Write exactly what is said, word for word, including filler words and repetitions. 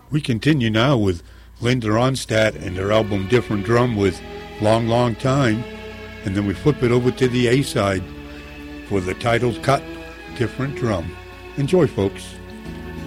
We continue now with Linda Ronstadt and her album Different Drum with Long, Long Time. And then we flip it over to the A-side for the title cut, Different Drum. Enjoy, folks.